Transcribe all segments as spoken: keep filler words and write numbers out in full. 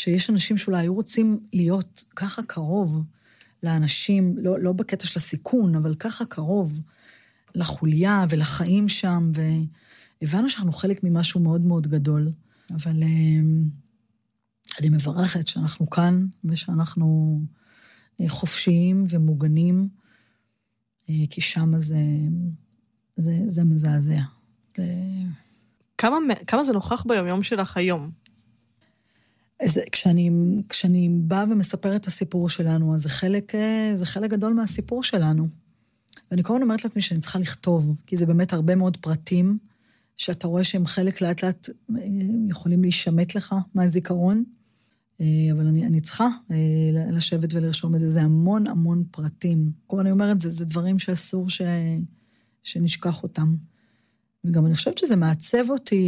שיש אנשים שאולי היו רוצים להיות ככה קרוב לאנשים, לא, לא בקטע של הסיכון, אבל ככה קרוב לחוליה ולחיים שם, והבנו שאנחנו חלק ממשהו מאוד מאוד גדול, אבל אני מברכת שאנחנו כאן, ושאנחנו חופשיים ומוגנים, כי שם זה, זה, זה מזעזע. זה... כמה, כמה זה נוכח ביום-יום שלך היום? אז כשאני, כשאני באה ומספרת את הסיפור שלנו, אז זה חלק, זה חלק גדול מהסיפור שלנו. ואני כל הזמן אומרת לעצמי שאני צריכה לכתוב, כי זה באמת הרבה מאוד פרטים, שאתה רואה שהם חלק לאט לאט יכולים להישמט לך מהזיכרון, אבל אני, אני צריכה לשבת ולרשום את זה, זה המון המון פרטים. כל אני אומרת, זה, זה דברים שאסור ש, שנשכח אותם. וגם אני חושבת שזה מעצב אותי,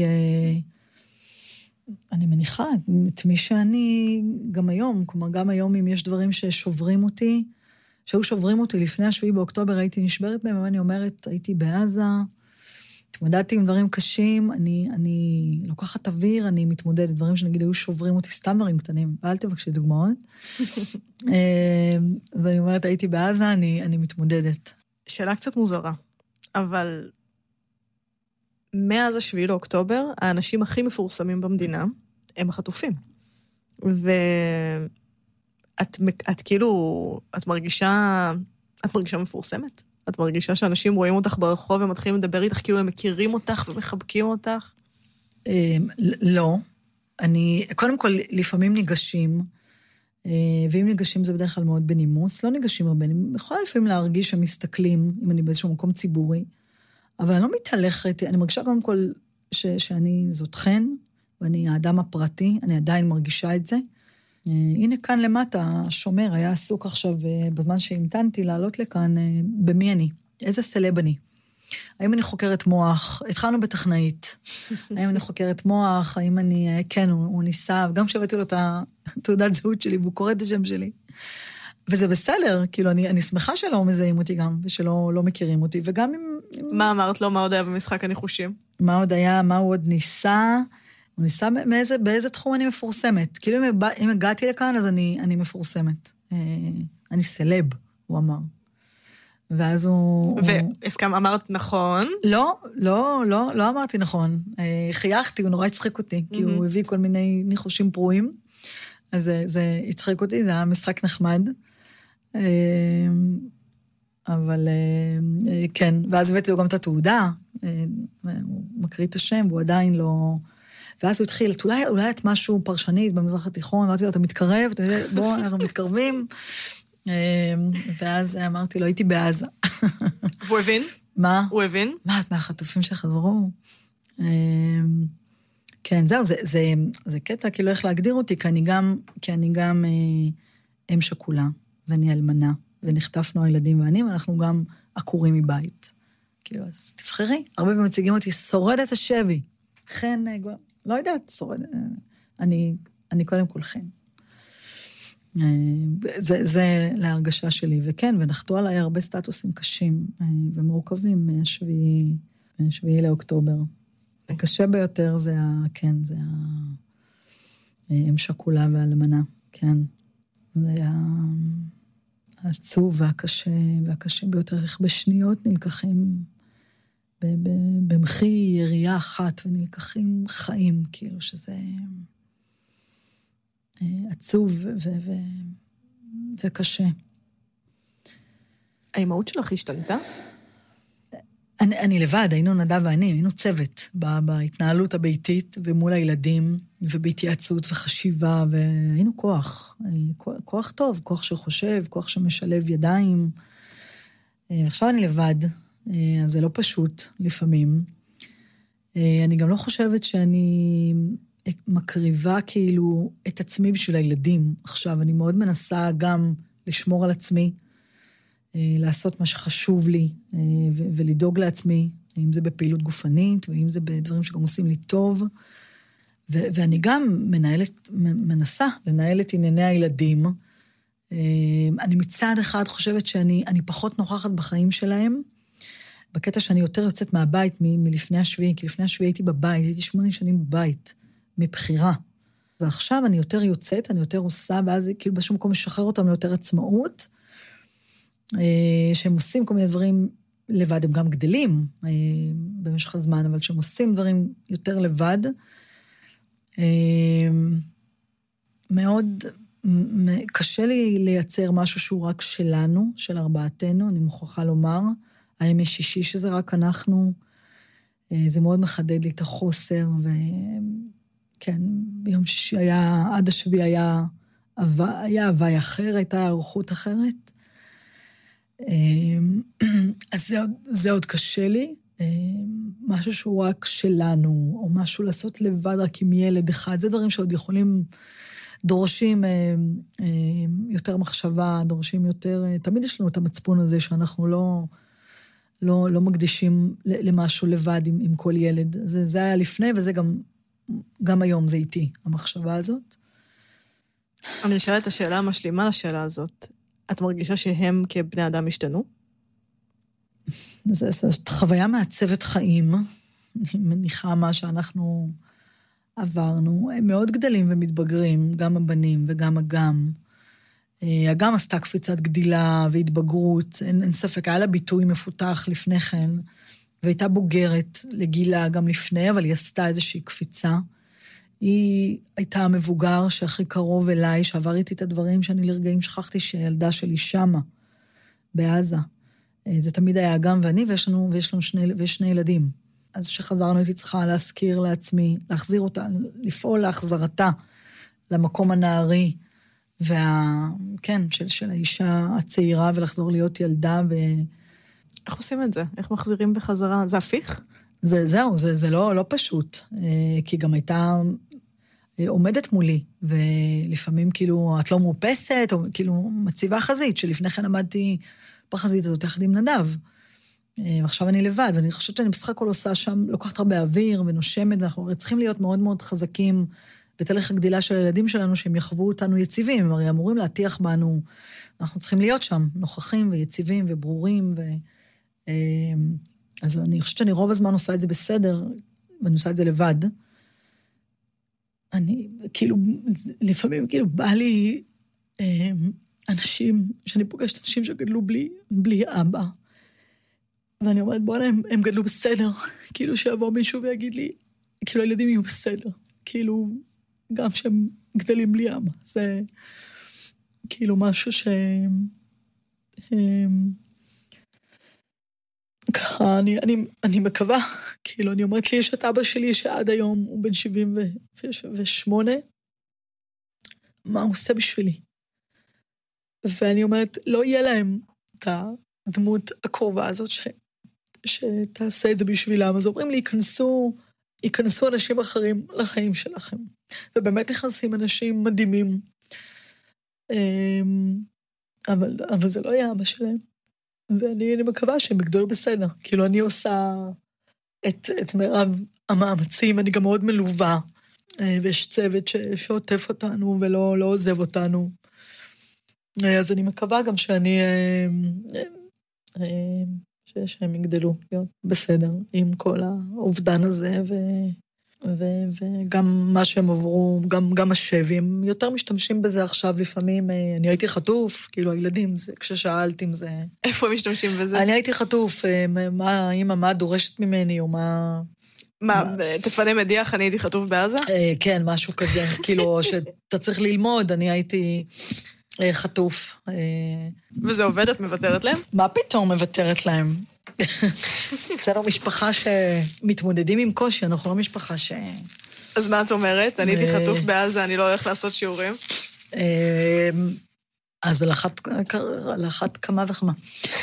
אני מניחה את מי שאני גם היום, כלומר גם היום אם יש דברים ששוברים אותי, שהיו שוברים אותי לפני השביעי באוקטובר, הייתי נשברת בהם, ואני אומרת, הייתי בעזה, התמודדתי עם דברים קשים, אני, אני לוקחת אוויר, אני מתמודדת, דברים שנגיד היו שוברים אותי, סתם דברים קטנים, ואל תבקשי דוגמאות. אז אני אומרת, הייתי בעזה, אני, אני מתמודדת. שאלה קצת מוזרה, אבל מאז השביעי לאוקטובר, האנשים הכי מפורסמים במדינה, הם החטופים. ואת את כאילו, את מרגישה, את מרגישה מפורסמת? את מרגישה שאנשים רואים אותך ברחוב ומתחילים לדבר איתך, כאילו הם מכירים אותך ומחבקים אותך? לא. אני, קודם כל, לפעמים ניגשים, ואם ניגשים זה בדרך כלל מאוד בנימוס, לא ניגשים הרבה, אני יכולה לפעמים להרגיש שמסתכלים, אם אני באיזשהו מקום ציבורי, אבל אני לא מתהלכת, אני מרגישה קודם כל ש, שאני זאת חן, ואני האדם הפרטי, אני עדיין מרגישה את זה. הנה כאן למטה, השומר היה עסוק עכשיו, בזמן שהמתנתי לעלות לכאן, במי אני? איזה סלב אני? האם אני חוקרת מוח? התחלנו בטכנאית. האם אני חוקרת מוח? האם אני, כן, הוא, הוא ניסה, וגם כשהבאתי לו את התעודת זהות שלי, והוא קורא את השם שלי. וזה בסדר, כאילו, אני, אני שמחה שלא מזהים אותי גם, ושלא לא מכירים אותי, וגם אם... מה אמרת לו? מה עוד היה במשחק הניחושים? מה עוד היה? מה הוא עוד ניסה? הוא ניסה מאיזה, באיזה תחום אני מפורסמת. כאילו, אם, אם הגעתי לכאן, אז אני, אני מפורסמת. אני סלב, הוא אמר. ואז הוא... והסכם, אמרת נכון? לא, לא, לא, לא אמרתי נכון. חייכתי, הוא נורא הצחיק אותי, כי הוא הביא כל מיני ניחושים פרועים. אז זה, זה הצחיק אותי, זה היה משחק נחמד. אבל כן, ואז הבאתי לו גם את התעודה, הוא מקריא את השם, והוא עדיין לא... ואז הוא התחיל, אולי, אולי את משהו פרשנית במזרח התיכון, אמרתי לו, אתה מתקרב, אתה יודע, בוא, אנחנו מתקרבים. ואז אמרתי לו, הייתי בעזה. והוא הבין? מה? הוא הבין? מה, את מהחטופים שחזרו? כן, זהו, זה, זה, זה קטע, כאילו איך להגדיר אותי, כי אני גם, כי אני גם אם שכולה, ואני אלמנה, ונחטפנו הילדים ואני, ואנחנו גם עקורים מבית. כאילו, אז תבחרי, הרבה פעמים מציגים אותי, שורדת השבי. חן, לא יודעת, שורדת, אני, אני קודם כל חן. זה, זה להרגשה שלי, וכן, ונחתו עליי הרבה סטטוסים קשים ומורכבים מהשביעי, מהשביעי לאוקטובר. הקשה ביותר זה ה... כן, זה האם שכולה והאלמנה, כן. זה העצוב והקשה, והקשה ביותר, איך בשניות נלקחים במחי ירייה אחת, ונלקחים חיים, כאילו שזה עצוב ו... ו... וקשה. האימהות שלך השתנתה? אני, אני לבד, היינו נדב ואני, היינו צוות בהתנהלות הביתית ומול הילדים, ובהתייעצות וחשיבה, והיינו כוח, כוח טוב, כוח שחושב, כוח שמשלב ידיים. עכשיו אני לבד, אז זה לא פשוט לפעמים. אני גם לא חושבת שאני מקריבה כאילו את עצמי בשביל הילדים. עכשיו אני מאוד מנסה גם לשמור על עצמי, לעשות מה שחשוב לי, ולדאוג לעצמי, אם זה בפעילות גופנית, ואם זה בדברים שגם עושים לי טוב, ואני גם מנהלת, מנסה לנהל את ענייני הילדים. אני מצד אחד חושבת שאני אני פחות נוכחת בחיים שלהם, בקטע שאני יותר יוצאת מהבית מלפני השביעי, כי לפני השביעי הייתי בבית, הייתי שמונה שנים בבית, מבחירה. ועכשיו אני יותר יוצאת, אני יותר עושה, ואז כאילו בשום מקום משחרר אותם ליותר עצמאות, שהם עושים כל מיני דברים לבד, הם גם גדלים במשך הזמן, אבל שהם עושים דברים יותר לבד, מאוד קשה לי לייצר משהו שהוא רק שלנו, של ארבעתנו, אני מוכרחה לומר, הימי שישי שזה רק אנחנו, זה מאוד מחדד לי את החוסר, וכן, ביום שישי היה, עד השביעי היה, היה הוואי אחרת, הייתה ערכות אחרת, אז זה, זה עוד קשה לי, משהו שהוא רק שלנו, או משהו לעשות לבד רק עם ילד אחד, זה דברים שעוד יכולים, דורשים יותר מחשבה, דורשים יותר, תמיד יש לנו את המצפון הזה שאנחנו לא, לא, לא מקדישים למשהו לבד עם, עם כל ילד. זה, זה היה לפני, וזה גם, גם היום זה איתי, המחשבה הזאת. אני אשאל את השאלה המשלימה לשאלה הזאת. את מרגישה שהם כבני אדם השתנו? זאת חוויה מעצבת חיים, אני מניחה מה שאנחנו עברנו, הם מאוד גדלים ומתבגרים, גם הבנים וגם הגם. הגם עשתה קפיצת גדילה והתבגרות, אין, אין ספק, היה לה ביטוי מפותח לפני כן, והייתה בוגרת לגילה גם לפני, אבל היא עשתה איזושהי קפיצה. היא הייתה המבוגר שהכי קרוב אליי, שעבר איתי את הדברים שאני לרגעים שכחתי שהילדה שלי שמה, בעזה. זה תמיד היה גם ואני, ויש לנו, ויש לנו שני, ויש שני ילדים. אז שחזרנו הייתי צריכה להזכיר לעצמי, להחזיר אותה, לפעול להחזרתה למקום הנערי, וה, כן, של, של האישה הצעירה, ולחזור להיות ילדה. ו... איך עושים את זה? איך מחזירים בחזרה? זה הפיך? זה, זהו, זה, זה לא, לא פשוט, כי גם הייתה עומדת מולי, ולפעמים כאילו, את לא מאופסת, או כאילו מציבה חזית, שלפני כן עמדתי בחזית הזאת, יחד עם נדב. ועכשיו אני לבד, ואני חושבת שאני בסך הכל עושה שם, לוקחת הרבה אוויר ונושמת, ואנחנו צריכים להיות מאוד מאוד חזקים, בתהליך הגדילה של הילדים שלנו, שהם יחוו אותנו יציבים, הם הרי אמורים להטיח בנו, אנחנו צריכים להיות שם, נוכחים ויציבים וברורים, ו... אז אני חושבת שאני רוב הזמן עושה את זה בסדר, ואני עושה את זה לבד. אני, כאילו, לפעמים כאילו בא לי אנשים, שאני פוגשת אנשים שגדלו בלי, בלי אבא, ואני אומרת, בוא'נה, הם, הם גדלו בסדר, כאילו שיבוא מישהו ויגיד לי, כאילו הילדים יהיו בסדר, כאילו, גם שהם גדלים בלי אבא, זה כאילו משהו ש... ככה, אני, אני, אני מקווה, כאילו, אני אומרת לי, יש את אבא שלי שעד היום הוא בן שבעים ושמונה, מה הוא עושה בשבילי? ואני אומרת, לא יהיה להם את הדמות הקרובה הזאת ש, שתעשה את זה בשבילם. אז אומרים לי, ייכנסו, ייכנסו אנשים אחרים לחיים שלכם. ובאמת נכנסים אנשים מדהימים. אבל, אבל זה לא יהיה אבא שלהם. ואני אני מקווה שהם יגדלו בסדר. כאילו, אני עושה את, את מרב המאמצים, אני גם מאוד מלווה, ויש צוות ש, שעוטף אותנו ולא לא עוזב אותנו. אז אני מקווה גם שאני, שהם יגדלו להיות בסדר עם כל האובדן הזה, ו, ו, וגם מה שהם עברו, גם, גם השבי, הם יותר משתמשים בזה עכשיו לפעמים, אני הייתי חטוף, כאילו הילדים, זה, כששאלת אם זה... איפה הם משתמשים בזה? אני הייתי חטוף, מה, אמא, מה דורשת ממני, או מה... מה, תפנה מדיח, אני הייתי חטוף בעזה? כן, משהו כזה, כאילו, שאתה צריך ללמוד, אני הייתי... חטוף. וזה עובד, את מוותרת להם? מה פתאום מוותרת להם? זה לא משפחה שמתמודדים עם קושי, אנחנו לא משפחה ש... אז מה את אומרת? אני הייתי חטוף בעזה, אני לא הולך לעשות שיעורים? אז על אחת כמה וכמה.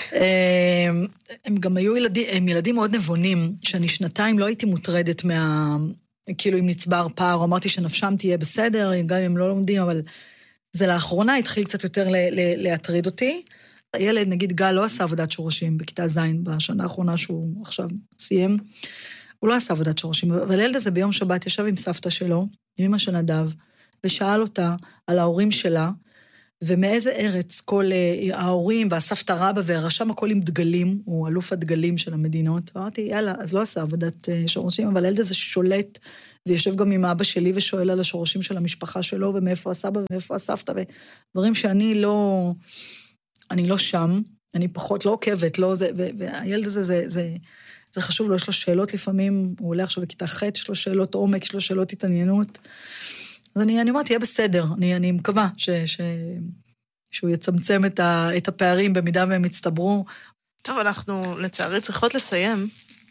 הם גם היו ילדים, הם ילדים מאוד נבונים, שאני שנתיים לא הייתי מוטרדת מה... כאילו אם נצבר פער, אמרתי שנפשם תהיה בסדר, גם אם הם לא לומדים, אבל... זה לאחרונה התחיל קצת יותר להטריד אותי. הילד, נגיד גל, לא עשה עבודת שורשים בכיתה זין, בשנה האחרונה שהוא עכשיו סיים. הוא לא עשה עבודת שורשים, אבל הילד הזה ביום שבת ישב עם סבתא שלו, עם אמא של נדב, ושאל אותה על ההורים שלה, ומאיזה ארץ, כל ההורים והסבתא רבא והרשם הכל עם דגלים, הוא אלוף הדגלים של המדינות. אמרתי, יאללה, אז לא עשה עבודת שורשים, אבל הילד הזה שולט, ויושב גם עם אבא שלי ושואל על השורשים של המשפחה שלו, ומאיפה הסבא ומאיפה הסבתא, ודברים שאני לא, אני לא שם, אני פחות לא עוקבת, לא זה, והילד הזה זה, זה, זה חשוב לו, יש לו שאלות לפעמים, הוא עולה עכשיו בכיתה ח', יש לו שאלות עומק, יש לו שאלות התעניינות, אז אני, אני אומרת, יהיה בסדר, אני, אני מקווה ש, ש, שהוא יצמצם את, ה, את הפערים במידה והם יצטברו. טוב, אנחנו לצערי צריכות לסיים,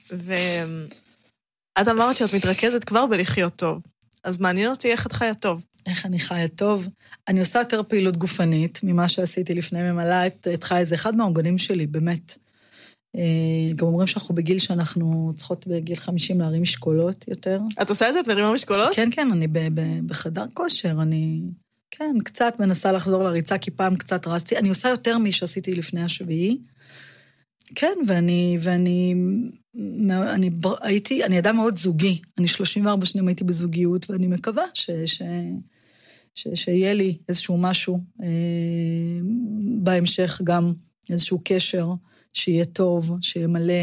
ואת אמרת שאת מתרכזת כבר בלחיות טוב, אז מעניין אותי איך את חיה טוב. איך אני חיה טוב? אני עושה יותר פעילות גופנית ממה שעשיתי לפני ממלא את, את חיה, זה אחד מהעוגנים שלי, באמת. גם אומרים שאנחנו בגיל שאנחנו צריכות בגיל חמישים להרים משקולות יותר. את עושה את זה? את מרימה משקולות? כן, כן, אני ב- ב- בחדר כושר, אני, כן, קצת מנסה לחזור לריצה, כי פעם קצת רצתי, אני עושה יותר משעשיתי לפני השביעי, כן, ואני, ואני, אני הייתי, אני אדם מאוד זוגי, אני שלושים וארבע שנים הייתי בזוגיות, ואני מקווה ש, ש, ש, שיהיה לי איזשהו משהו, אה, בהמשך גם איזשהו קשר, שיהיה טוב, שיהיה מלא,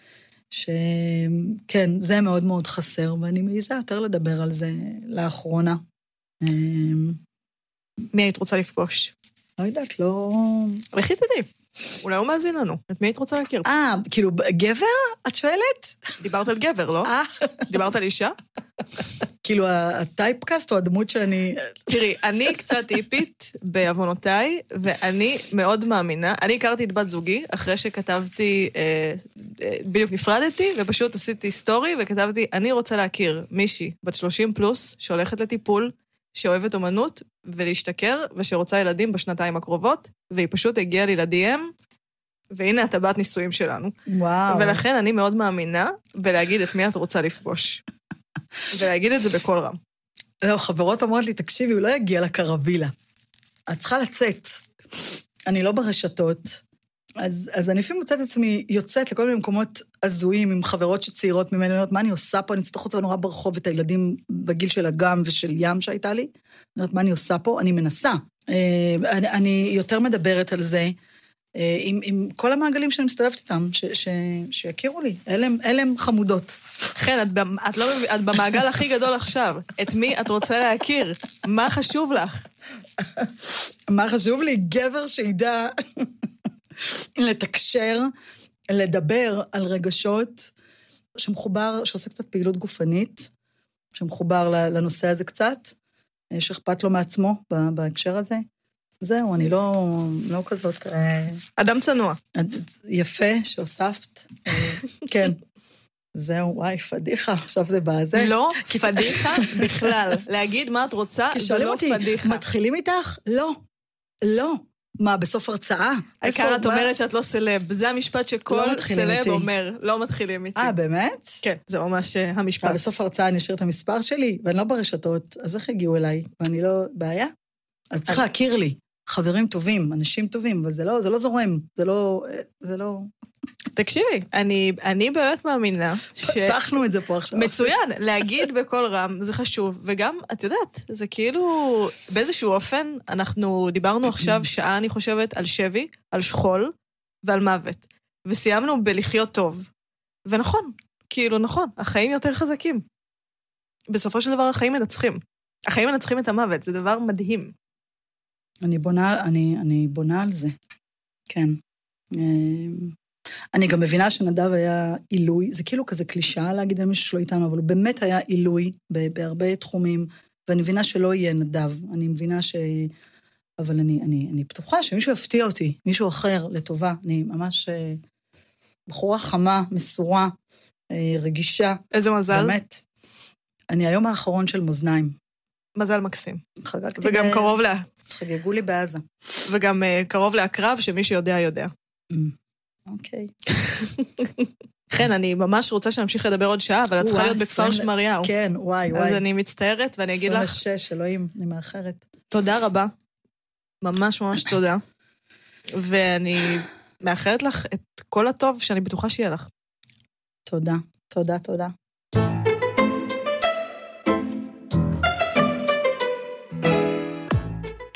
שכן, זה מאוד מאוד חסר, ואני מעיזה יותר לדבר על זה לאחרונה. מי היית רוצה לפגוש? לא יודעת, לא... לכי תדעי, אולי הוא מאזין לנו, את מי היית רוצה להכיר? אה, כאילו, גבר? את שואלת? דיברת על גבר, לא? אה. דיברת על אישה? כאילו, הטייפקאסט או הדמות שאני... תראי, אני קצת טיפית בעוונותיי, ואני מאוד מאמינה, אני הכרתי את בת זוגי, אחרי שכתבתי, אה, אה, בדיוק נפרדתי, ופשוט עשיתי סטורי, וכתבתי, אני רוצה להכיר מישהי, בת שלושים פלוס, שהולכת לטיפול, שאוהבת אומנות, ולהשתכר, ושרוצה ילדים בשנתיים הקרובות, והיא פשוט הגיעה לי ל-די אם, והנה הטבעת נישואים שלנו. וואו. ולכן אני מאוד מאמינה, ולהגיד את מי את רוצה לפגוש. ולהגיד את זה בכל רם. לא, חברות אומרות לי, תקשיבי, הוא לא יגיע לקרווילה. את צריכה לצאת. אני לא ברשתות. אז, אז אני לפעמים מוצאת עצמי יוצאת לכל מיני מקומות הזויים עם חברות שצעירות ממני, מה אני עושה פה? אני אצטרך אותה נורא ברחוב את הילדים בגיל של אגם ושל ים שהייתה לי. אני יודעת מה אני עושה פה? אני מנסה. אני, אני יותר מדברת על זה, עם, עם כל המעגלים שאני מסתובבת איתם, ש, ש, שיכירו לי. אלה הם חמודות. כן, את, את, לא, את במעגל הכי גדול עכשיו. את מי את רוצה להכיר? מה חשוב לך? מה חשוב לי? גבר שידע לתקשר, לדבר על רגשות, שמחובר, שעושה קצת פעילות גופנית, שמחובר לנושא הזה קצת, שאכפת לו מעצמו בהקשר הזה. זהו, אני לא, לא כזאת... אדם צנוע. יפה שהוספת. כן. זהו, וואי, פדיחה, עכשיו זה בזה. לא פדיחה בכלל. להגיד מה את רוצה, זה לא פדיחה. מתחילים איתך? לא. לא. מה, בסוף הרצאה? העיקר את אומרת שאת לא סלב. זה המשפט שכל סלב אומר, לא מתחילים איתי. אה, באמת? כן, זה ממש המשפט. בסוף הרצאה אני אשאיר את המספר שלי, ואני לא ברשתות, אז איך הגיעו אליי? ואני לא... בעיה? אז צריך להכיר לי. חברים טובים, אנשים טובים, אבל זה לא, זה לא זורם, זה לא, זה לא... תקשיבי, אני, אני באמת מאמינה ש... פתחנו את זה פה עכשיו. מצוין, להגיד בכל רם, זה חשוב, וגם, את יודעת, זה כאילו, באיזשהו אופן, אנחנו דיברנו עכשיו שעה, אני חושבת, על שבי, על שכול ועל מוות, וסיימנו בלחיות טוב. ונכון, כאילו נכון, החיים יותר חזקים. בסופו של דבר החיים מנצחים. החיים מנצחים את המוות, זה דבר מדהים. אני בונה, אני, אני בונה על זה, כן. אני גם מבינה שנדב היה עילוי, זה כאילו כזה קלישאה להגיד על מישהו שלא איתנו, אבל הוא באמת היה עילוי בהרבה תחומים, ואני מבינה שלא יהיה נדב, אני מבינה ש... אבל אני, אני, אני פתוחה שמישהו יפתיע אותי, מישהו אחר לטובה, אני ממש בחורה חמה, מסורה, רגישה. איזה מזל. באמת. אני היום האחרון של מאזניים. מזל מקסים. חגגתי וגם ב... קרוב לה... חגגו לי בעזה. וגם uh, קרוב להקרב שמי שיודע יודע. אוקיי. כן, אני ממש רוצה שנמשיך לדבר עוד שעה, אבל את צריכה להיות בכפר שמריהו. כן, וואי, וואי. אז אני מצטערת, ואני אגיד לך... עשרים ושש, אלוהים, אני מאחרת. תודה רבה. ממש ממש תודה. ואני מאחלת לך את כל הטוב שאני בטוחה שיהיה לך. תודה, תודה, תודה.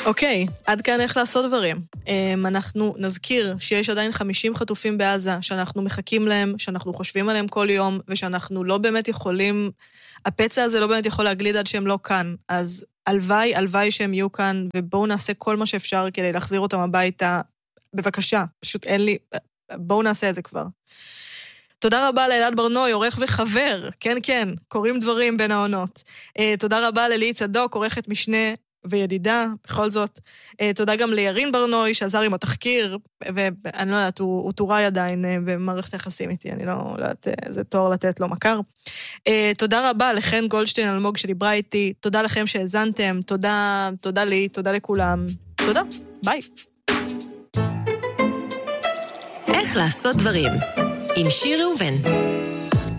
אוקיי, עד כאן איך לעשות דברים. אנחנו נזכיר שיש עדיין חמישים חטופים בעזה, שאנחנו מחכים להם, שאנחנו חושבים עליהם כל יום, ושאנחנו לא באמת יכולים, הפצע הזה לא באמת יכול להגליד עד שהם לא כאן. אז הלוואי, הלוואי שהם יהיו כאן, ובואו נעשה כל מה שאפשר כדי להחזיר אותם הביתה. בבקשה, פשוט אין לי, בואו נעשה את זה כבר. תודה רבה לאלעד ברנוי, עורך וחבר. כן, כן, קוראים דברים בין העונות. תודה רבה ללי צדוק, עורכת משנה וידידה, בכל זאת. תודה גם לירין ברנוי, שעזר עם התחקיר, ואני לא יודעת, הוא, הוא תוראי עדיין במערכת היחסים איתי, אני לא, לא יודעת, זה תואר לתת לו מכר. תודה רבה לחן גולדשטיין אלמוג שדיברה איתי, תודה לכם שהזנתם, תודה, תודה לי, תודה לכולם. תודה, ביי. איך לעשות דברים עם שיר ראובן.